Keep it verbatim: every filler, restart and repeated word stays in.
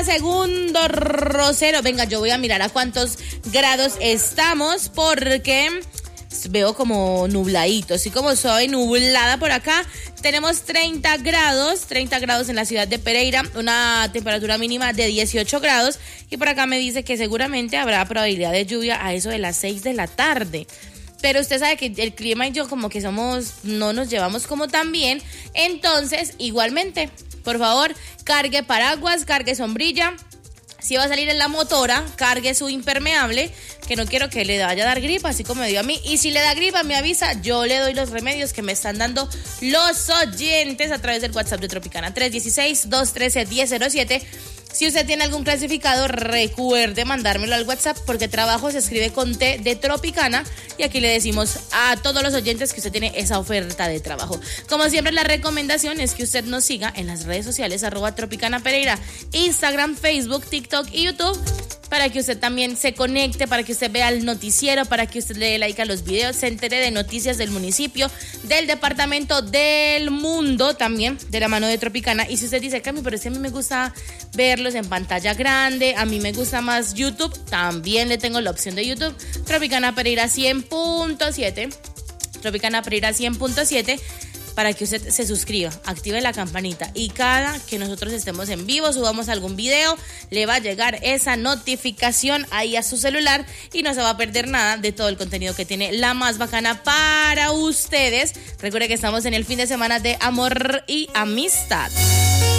a segundo rosero. Venga, yo voy a mirar a cuántos grados estamos porque veo como nubladito, así como suave nublada por acá. Tenemos treinta grados, treinta grados en la ciudad de Pereira, una temperatura mínima de dieciocho grados. Y por acá me dice que seguramente habrá probabilidad de lluvia a eso de las seis de la tarde. Pero usted sabe que el clima y yo como que somos, no nos llevamos como tan bien. Entonces, igualmente, por favor, cargue paraguas, cargue sombrilla. Si va a salir en la motora, cargue su impermeable, que no quiero que le vaya a dar gripa, así como me dio a mí. Y si le da gripa, me avisa, yo le doy los remedios que me están dando los oyentes a través del WhatsApp de Tropicana, tres uno seis, dos uno tres, uno cero cero siete. Si usted tiene algún clasificado, recuerde mandármelo al WhatsApp, porque trabajo se escribe con T de Tropicana, y aquí le decimos a todos los oyentes que usted tiene esa oferta de trabajo. Como siempre, la recomendación es que usted nos siga en las redes sociales, arroba Tropicana Pereira, Instagram, Facebook, TikTok y YouTube, para que usted también se conecte, para que usted vea el noticiero, para que usted le dé like a los videos, se entere de noticias del municipio, del departamento, del mundo también, de la mano de Tropicana. Y si usted dice, Cami, pero es que a mí me gusta verlos en pantalla grande, a mí me gusta más YouTube, también le tengo la opción de YouTube, Tropicana Pereira cien punto siete, Tropicana Pereira cien punto siete, para que usted se suscriba, active la campanita y cada que nosotros estemos en vivo, subamos algún video, le va a llegar esa notificación ahí a su celular y no se va a perder nada de todo el contenido que tiene la más bacana para ustedes. Recuerde que estamos en el fin de semana de amor y amistad.